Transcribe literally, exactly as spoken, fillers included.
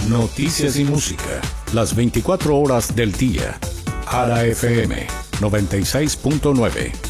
Noticias y música, las veinticuatro horas del día. Ara F M noventa y seis punto nueve.